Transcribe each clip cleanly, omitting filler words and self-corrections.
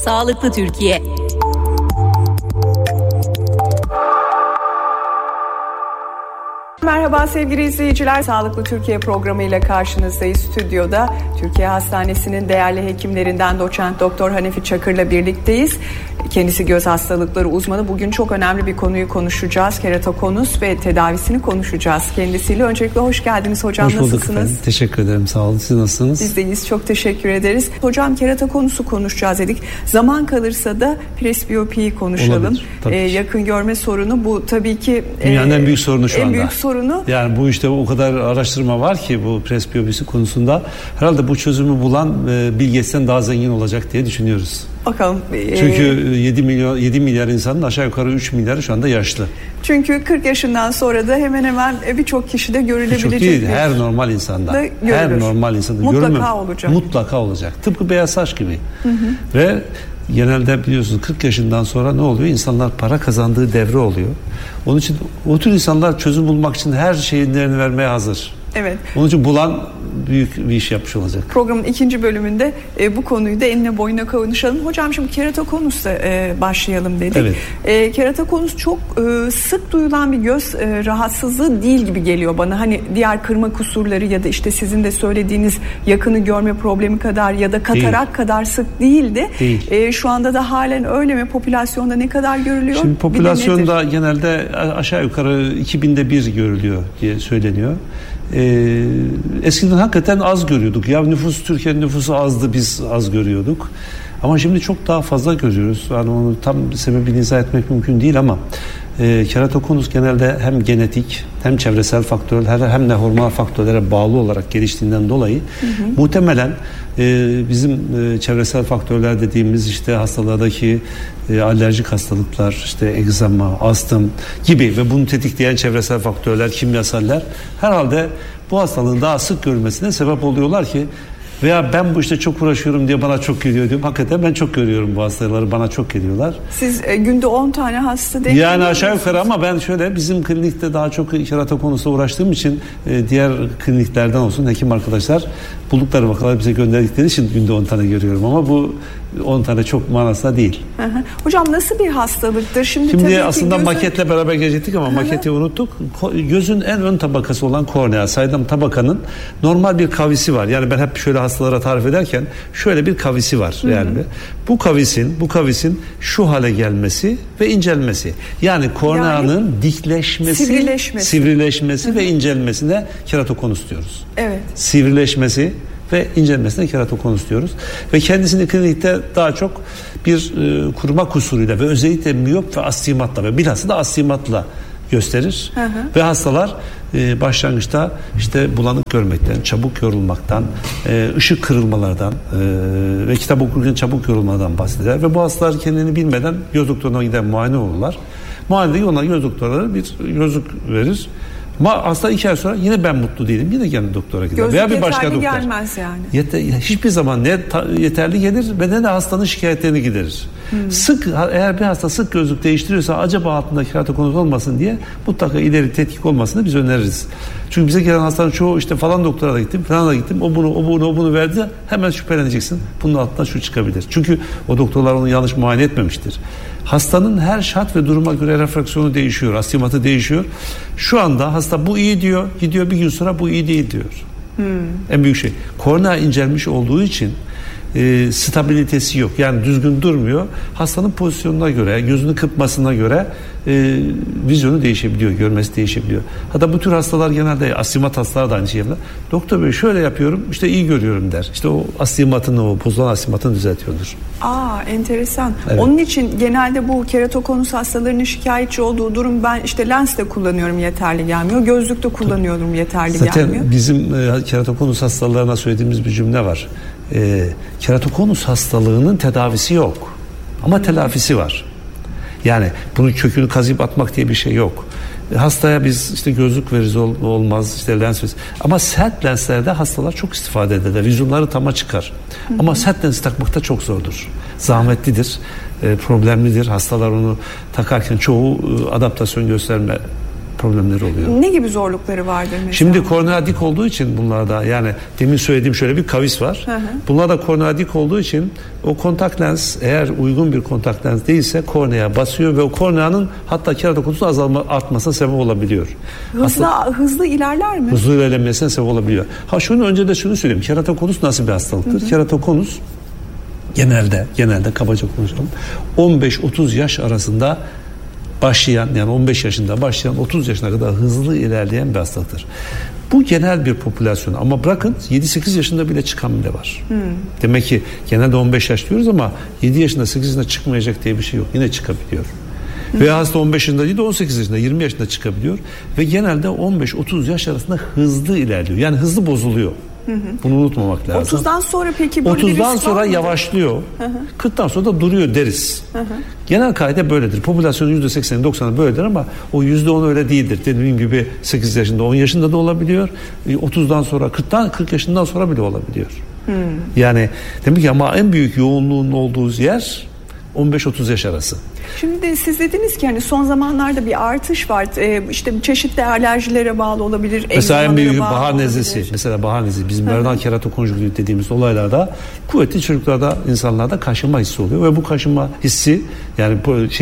Sağlıklı Türkiye. Merhaba sevgili izleyiciler, Sağlıklı Türkiye programıyla karşınızdayız. Stüdyoda Türkiye Hastanesi'nin değerli hekimlerinden doçent doktor Hanefi Çakır'la birlikteyiz. Kendisi göz hastalıkları uzmanı. Bugün çok önemli bir konuyu konuşacağız. Keratokonus ve tedavisini konuşacağız kendisiyle. Öncelikle hoş geldiniz hocam. Hoş bulduk nasılsınız? Efendim. Teşekkür ederim, sağ olun. Siz nasılsınız? Biz de iyiyiz, çok teşekkür ederiz. Hocam keratokonusu konuşacağız dedik. Zaman kalırsa da presbiyopiyi konuşalım. Yakın görme sorunu bu tabii ki dünyanın en büyük sorunu şu anda. En büyük sorunu. Yani bu işte o kadar araştırma var ki bu presbiyopisi konusunda. Herhalde bu çözümü bulan Bill Gates'ten daha zengin olacak diye düşünüyoruz. Bakalım. Çünkü 7 milyar insanın aşağı yukarı 3 milyarı şu anda yaşlı. Çünkü 40 yaşından sonra da hemen hemen birçok kişide görülebilecek. Birçok değil, her normal insanda. Her normal insanda. Mutlaka olacak. Mutlaka olacak. Tıpkı beyaz saç gibi. Ve genelde biliyorsunuz 40 yaşından sonra ne oluyor? İnsanlar para kazandığı devre oluyor. Onun için o tür insanlar çözüm bulmak için her şeylerini vermeye hazır. Evet. Onun için bulan büyük bir iş yapmış olacak. Programın ikinci bölümünde bu konuyu da enine boyuna konuşalım. Hocam şimdi keratokonusla başlayalım dedik. Evet. Keratokonus çok sık duyulan bir göz rahatsızlığı değil gibi geliyor bana. Hani diğer kırma kusurları ya da işte sizin de söylediğiniz yakını görme problemi kadar ya da katarak kadar sık değildi. Değil. Şu anda da halen öyle mi? Popülasyonda ne kadar görülüyor? Şimdi popülasyonda genelde aşağı yukarı 2000'de bir görülüyor diye söyleniyor. Eskiden hakikaten az görüyorduk. Ya Türkiye'nin nüfusu azdı, biz az görüyorduk. Ama şimdi çok daha fazla görüyoruz. Yani onu tam sebebini izah etmek mümkün değil ama keratokonus genelde hem genetik hem çevresel faktörler hem de hormonal faktörlere bağlı olarak geliştiğinden dolayı muhtemelen bizim çevresel faktörler dediğimiz işte hastalardaki alerjik hastalıklar, işte egzama, astım gibi ve bunu tetikleyen çevresel faktörler, kimyasaller herhalde bu hastalığın daha sık görülmesine sebep oluyorlar ki veya ben bu işte çok uğraşıyorum diye bana çok geliyor diyorum. Hakikaten ben çok görüyorum bu hastaları, bana çok geliyorlar. Siz günde 10 tane hasta değil yani aşağı yukarı ama ben şöyle bizim klinikte daha çok keratokonusla uğraştığım için diğer kliniklerden olsun hekim arkadaşlar buldukları vakaları bize gönderdikleri için günde 10 tane görüyorum ama bu 10 tane çok manasında değil. Hocam nasıl bir hastalıktır? Şimdi aslında maketle beraber gelecektik ama maketi unuttuk. Gözün en ön tabakası olan kornea, saydam tabakanın normal bir kavisi var. Yani ben hep şöyle hastalara tarif ederken şöyle bir kavisi var. Yani bu kavisin şu hale gelmesi ve incelmesi. Yani korneanın dikleşmesi, sivrileşmesi ve incelmesine keratokonus diyoruz. Evet. Sivrileşmesi ve incelmesine keratokonus diyoruz. Ve kendisini klinikte daha çok bir kuruma kusuruyla ve özellikle miyop ve astigmatla ve bilhassa da astigmatla gösterir. Ve hastalar başlangıçta işte bulanık görmekten, çabuk yorulmaktan, ışık kırılmalardan ve kitap okurken çabuk yorulmadan bahseder. Ve bu hastalar kendini bilmeden göz doktoruna gider muayene olurlar. Muayenede onlar göz doktorları bir gözlük verir. Ama hasta 2 ay sonra yine ben mutlu değilim. Yine kendi doktora gider. Gözlük veya bir başka doktor. gelmez yani. Hiçbir zaman ne yeterli gelir ve ne de hastanın şikayetlerini giderir. Eğer bir hasta sık gözlük değiştiriyorsa acaba altında keratokonus olmasın diye mutlaka ileri tetkik olmasını biz öneririz. Çünkü bize gelen hastanın çoğu işte falan doktora da gittim, falan da gittim. O bunu verdi. Hemen şüpheleneceksin. Bunun altından şu çıkabilir. Çünkü o doktorlar onu yanlış muayene etmemiştir. Hastanın her şart ve duruma göre refraksiyonu değişiyor, astigmatı değişiyor. Şu anda hasta bu iyi diyor, gidiyor bir gün sonra bu iyi değil diyor. En büyük şey. Kornea incelmiş olduğu için stabilitesi yok. Yani düzgün durmuyor. Hastanın pozisyonuna göre, gözünü kırpmasına göre vizyonu değişebiliyor, görmesi değişebiliyor. Hatta bu tür hastalar genelde astigmat hastalar da aynı şey yapıyorlar. Doktor bey şöyle yapıyorum, işte iyi görüyorum der. İşte o astigmatını, o bozulan astigmatını düzeltiyordur. Enteresan. Evet. Onun için genelde bu keratokonus hastalarının şikayetçi olduğu durum, ben işte lens de kullanıyorum yeterli gelmiyor, gözlük de kullanıyorum yeterli gelmiyor. Zaten bizim keratokonus hastalarına söylediğimiz bir cümle var. Keratokonus hastalığının tedavisi yok. Ama telafisi var. Yani bunun kökünü kazıyıp atmak diye bir şey yok. Hastaya biz işte gözlük veririz, olmaz işte lens veririz. Ama sert lenslerde hastalar çok istifade ederler. Vizyonları tama çıkar. Ama sert lens takmakta çok zordur. Zahmetlidir, problemlidir. Hastalar onu takarken çoğu adaptasyon gösterme problemleri oluyor. Ne gibi zorlukları vardır mesela? Şimdi kornea dik olduğu için bunlarda, yani demin söylediğim şöyle bir kavis var. Bunlar da kornea dik olduğu için o kontak lens eğer uygun bir kontak lens değilse korneaya basıyor ve o korneanın hatta keratokonusu artmasına sebep olabiliyor. Hızlı ilerler mi? Hızlı ilerlemesine sebep olabiliyor. Önce de şunu söyleyeyim. Keratokonus nasıl bir hastalıktır? Keratokonus genelde kabaca konuşalım. 15-30 yaş arasında başlayan, yani 15 yaşında başlayan 30 yaşına kadar hızlı ilerleyen bir hastalıktır. Bu genel bir popülasyon ama bırakın 7-8 yaşında bile çıkan bile var. Demek ki genelde 15 yaş diyoruz ama 7 yaşında 8 yaşında çıkmayacak diye bir şey yok. Yine çıkabiliyor. Veya hasta 15 yaşında değil de 18 yaşında 20 yaşında çıkabiliyor ve genelde 15-30 yaş arasında hızlı ilerliyor. Yani hızlı bozuluyor. Bunu unutmamak lazım. 30'dan sonra peki böyle 30'dan sonra yavaşlıyor. 40'tan sonra da duruyor deriz. Genel kaide böyledir. Popülasyonun %80'i 90'ı böyledir ama o %10 öyle değildir. Dediğim gibi 8 yaşında 10 yaşında da olabiliyor. 30'dan sonra 40 yaşından sonra bile olabiliyor. Yani demek ki ama en büyük yoğunluğun olduğu yer 15-30 yaş arası. Şimdi siz dediniz ki hani son zamanlarda bir artış var. İşte çeşitli alerjilere bağlı olabilir. Mesela en büyük bahar nezlesi. Mesela bahar nezlesi. Bizim meridian keratokonjüktivit dediğimiz olaylarda kuvvetli çocuklarda, insanlarda kaşınma hissi oluyor ve bu kaşınma hissi yani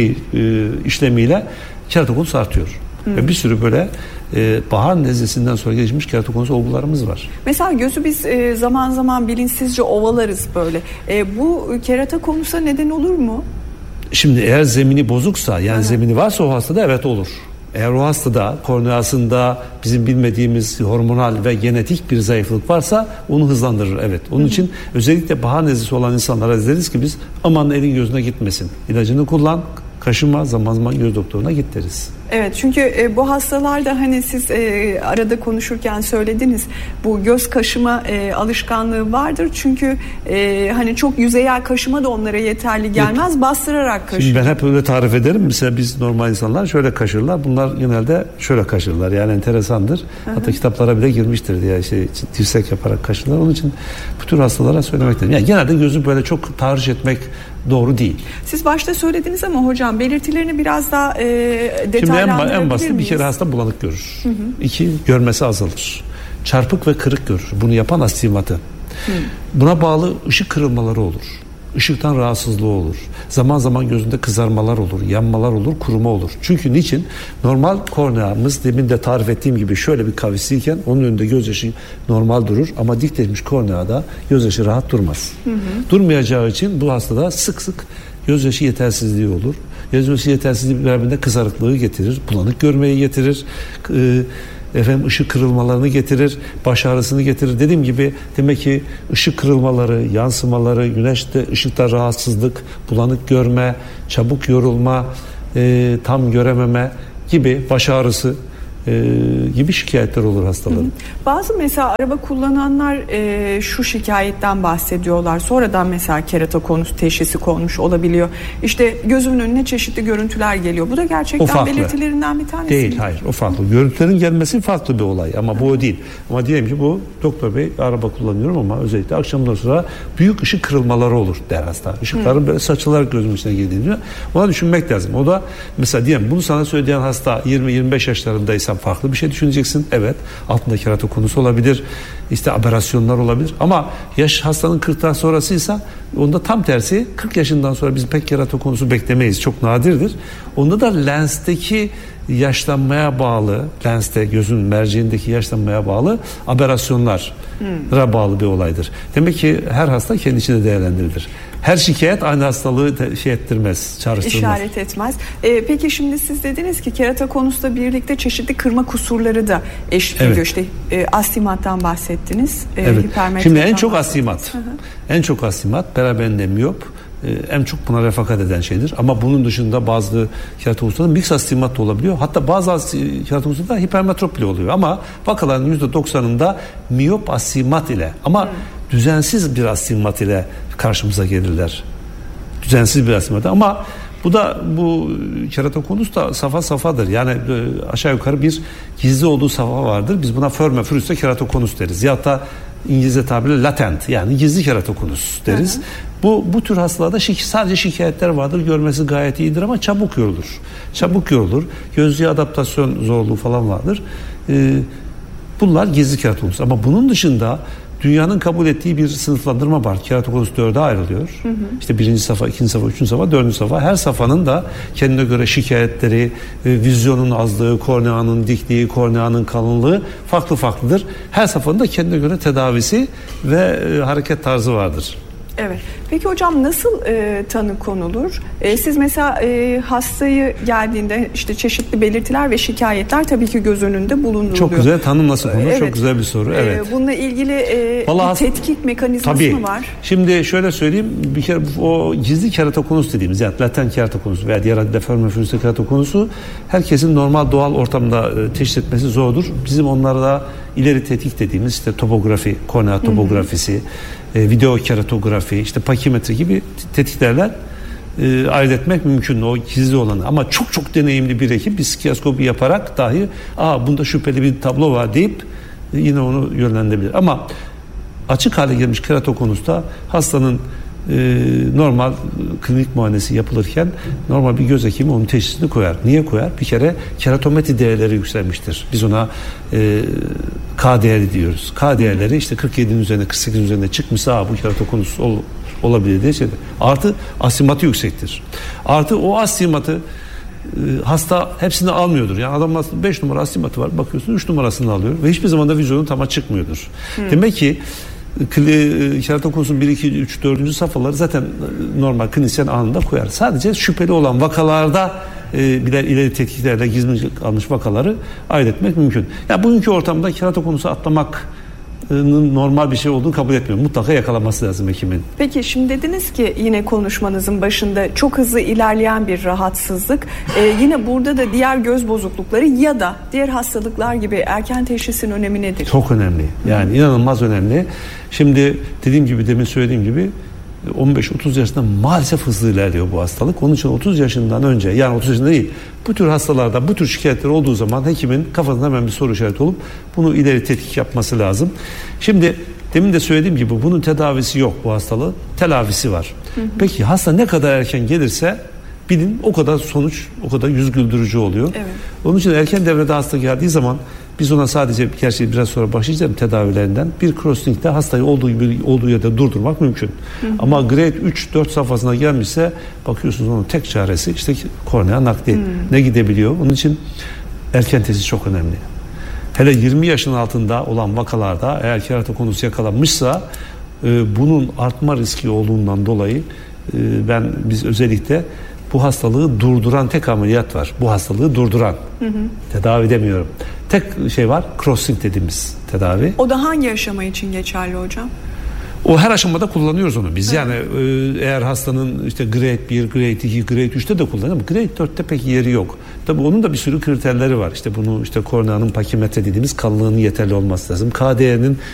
işlemiyle keratokonus artıyor. Ve bir sürü böyle bahar nezlesinden sonra gelişmiş keratokonus olgularımız var. Mesela gözü biz zaman zaman bilinçsizce ovalarız böyle. Bu keratokonusa neden olur mu? Şimdi eğer zemini bozuksa, yani zemini varsa o hastada evet olur. Eğer o hastada korneasında bizim bilmediğimiz hormonal ve genetik bir zayıflık varsa onu hızlandırır. Evet. Onun için özellikle bahar nezlesi olan insanlara deriz ki biz aman elin gözüne gitmesin. İlacını kullan, kaşınma, zaman zaman göz doktoruna git deriz. Evet, çünkü bu hastalarda hani siz arada konuşurken söylediniz, bu göz kaşıma alışkanlığı vardır. Çünkü hani çok yüzeyel kaşıma da onlara yeterli gelmez. Evet. Bastırarak kaşır. Şimdi ben hep öyle tarif ederim. Mesela biz normal insanlar şöyle kaşırlar. Bunlar genelde şöyle kaşırlar. Yani enteresandır. Hatta kitaplara bile girmiştir diye dirsek yaparak kaşırlar. Onun için bu tür hastalara söylemek lazım. Yani genelde gözü böyle çok tahriş etmek doğru değil. Siz başta söylediniz ama hocam belirtilerini biraz daha detaylandırabilir miyiz? En basit bir kere hasta bulanık görür. 2, görmesi azalır. Çarpık ve kırık görür. Bunu yapan astigmatı. Buna bağlı ışık kırılmaları olur. Işıktan rahatsızlığı olur. Zaman zaman gözünde kızarmalar olur, yanmalar olur, kuruma olur. Çünkü niçin? Normal korneamız demin de tarif ettiğim gibi şöyle bir kavisliyken onun önünde gözyaşı normal durur ama dikleşmiş korneada gözyaşı rahat durmaz. Durmayacağı için bu hastada sık sık gözyaşı yetersizliği olur. Gözyaşı yetersizliği beraberinde kızarıklığı getirir, bulanık görmeyi getirir, ışık kırılmalarını getirir, baş ağrısını getirir. Dediğim gibi demek ki ışık kırılmaları, yansımaları, güneşte ışıkta rahatsızlık, bulanık görme, çabuk yorulma, tam görememe gibi, baş ağrısı gibi şikayetler olur hastaların. Bazı mesela araba kullananlar şu şikayetten bahsediyorlar. Sonradan mesela keratokonus teşhisi konmuş olabiliyor. İşte gözümün önüne çeşitli görüntüler geliyor. Bu da gerçekten belirtilerinden bir tanesi. Değil, hayır. O farklı. Görüntülerin gelmesi farklı bir olay ama bu o değil. Ama diyelim ki bu doktor bey araba kullanıyorum ama özellikle akşamdan sonra büyük ışık kırılmaları olur der hasta. Işıkların böyle saçılarak gözümün içine girdiğini diyor. Ona düşünmek lazım. O da mesela diyelim bunu sana söyleyen hasta 20-25 yaşlarındaysa farklı bir şey düşüneceksin. Evet. Altında keratokonus olabilir. İşte aberasyonlar olabilir. Ama yaş hastanın 40'tan sonrasıysa onda tam tersi 40 yaşından sonra biz pek keratokonusu beklemeyiz. Çok nadirdir. Onda da lensteki yaşlanmaya bağlı, lenste gözün merceğindeki yaşlanmaya bağlı aberasyonlara bağlı bir olaydır. Demek ki her hasta kendi içinde değerlendirilir. Her şikayet aynı hastalığı çağrıştırmaz. İşaret etmez. Peki şimdi siz dediniz ki keratokonusla birlikte çeşitli kırma kusurları da eşlik ediyor. İşte astigmattan bahsettiniz. Evet. Şimdi en çok astigmat. En çok astigmat beraberinde miyop. En çok buna refakat eden şeydir. Ama bunun dışında bazı keratokonuslarda mix astigmat da olabiliyor. Hatta bazı keratokonuslarda hipermetrop bile oluyor. Ama vakaların %90'ında miyop astigmat ile ama düzensiz bir astigmat ile karşımıza gelirler. Düzensiz bir astigmat ama bu keratokonus da safadır. Yani aşağı yukarı bir gizli olduğu safa vardır. Biz buna forme fruste keratokonus deriz. Ya da İngilizce tabiriyle latent, yani gizli keratokonus deriz. Hı hı. Bu tür hastalarda sadece şikayetler vardır. Görmesi gayet iyidir ama çabuk yorulur. Gözlüğe adaptasyon zorluğu falan vardır. Bunlar gizli keratokonus. Ama bunun dışında dünyanın kabul ettiği bir sınıflandırma var. Keratokonus 4'e ayrılıyor. Hı hı. İşte 1. safha, 2. safha, 3. safha, 4. safha. Her safhanın da kendine göre şikayetleri, vizyonun azlığı, korneanın dikliği, korneanın kalınlığı farklıdır. Her safhanın da kendine göre tedavisi ve hareket tarzı vardır. Evet. Peki hocam nasıl tanı konulur? Siz mesela hastayı geldiğinde işte çeşitli belirtiler ve şikayetler tabii ki göz önünde bulunduruluyor. Çok güzel, tanım nasıl konulur? Evet. Çok güzel bir soru. Evet. Bununla ilgili bir tetkik mekanizması mı var? Şimdi şöyle söyleyeyim, bir kere o gizli keratokonus dediğimiz, yani latent keratokonus veya diğer deforme füzyon keratokonusu herkesin normal doğal ortamda teşhis etmesi zordur. Bizim onlarda ileri tetkik dediğimiz işte topografi, kornea topografisi, video keratografi, işte pakimetri gibi tetkiklerle ayırt etmek mümkün o gizli olanı. Ama çok deneyimli bir ekip bir skiyaskopi yaparak dahi bunda şüpheli bir tablo var deyip yine onu yönlendirebilir. Ama açık hale gelmiş keratokonusta hastanın normal klinik muayenesi yapılırken normal bir göz hekimi onun teşhisini koyar. Niye koyar? Bir kere keratometri değerleri yükselmiştir. Biz ona K değeri diyoruz. K değerleri işte 47'nin üzerinde, 48'in üzerinde çıkmışsa bu keratokonus olabilir diye şeydir. Artı astigmatı yüksektir. Artı o astigmatı hasta hepsini almıyordur. Yani adam 5 numara astigmatı var, bakıyorsun 3 numarasını alıyor ve hiçbir zaman da vizyonun tama çıkmıyordur. Demek ki keratokonusun 1, 2, 3, 4. safhaları zaten normal klinisyen anında koyar. Sadece şüpheli olan vakalarda ileri tetkiklerle gizli kalmış vakaları ayırt etmek mümkün. Yani bugünkü ortamda keratokonusu atlamak normal bir şey olduğunu kabul etmiyorum. Mutlaka yakalaması lazım hekimin. Peki şimdi dediniz ki yine konuşmanızın başında çok hızlı ilerleyen bir rahatsızlık. Yine burada da diğer göz bozuklukları ya da diğer hastalıklar gibi erken teşhisin önemi nedir? Çok önemli. Yani inanılmaz önemli. Şimdi dediğim gibi, demin söylediğim gibi 15-30 yaşında maalesef hızlı ilerliyor bu hastalık. Onun için 30 yaşından önce, yani 30 yaşında değil, bu tür hastalarda bu tür şikayetler olduğu zaman hekimin kafasında hemen bir soru işareti olup bunu ileri tetkik yapması lazım. Şimdi demin de söylediğim gibi bunun tedavisi yok bu hastalığın. Telafisi var. Peki hasta ne kadar erken gelirse bilin o kadar sonuç, o kadar yüz güldürücü oluyor. Evet. Onun için erken devrede hasta geldiği zaman biz ona sadece, gerçi biraz sonra başlayacağım tedavilerinden, bir crosslink'te hastayı olduğu yerde durdurmak mümkün. Ama grade 3-4 safhasına gelmişse bakıyorsunuz onun tek çaresi işte kornea nakli. Ne gidebiliyor? Onun için erken teşhis çok önemli. Hele 20 yaşın altında olan vakalarda eğer keratokonus yakalanmışsa bunun artma riski olduğundan dolayı biz özellikle bu hastalığı durduran tek ameliyat var. Bu hastalığı durduran. Tedavi demiyorum. Tek şey var, crossing dediğimiz tedavi. O da hangi aşama için geçerli hocam? O her aşamada kullanıyoruz onu biz. Yani eğer hastanın işte grade 1, grade 2, grade 3'te de kullanıyoruz. Grade 4'te pek yeri yok. Tabii onun da bir sürü kriterleri var. İşte bunu işte korneanın pakimetre dediğimiz kalınlığının yeterli olması lazım. K değerinin